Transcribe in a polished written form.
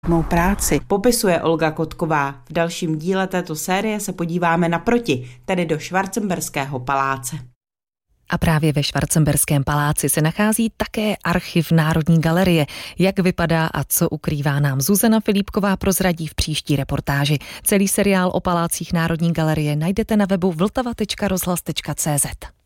mou práci popisuje Olga Kotková. V dalším díle této série se podíváme naproti, tedy do Schwarzenberského paláce. A právě ve Schwarzenberském paláci se nachází také archiv Národní galerie. Jak vypadá a co ukrývá, nám Zuzana Filipková prozradí v příští reportáži. Celý seriál o palácích Národní galerie najdete na webu vltava.rozhlas.cz.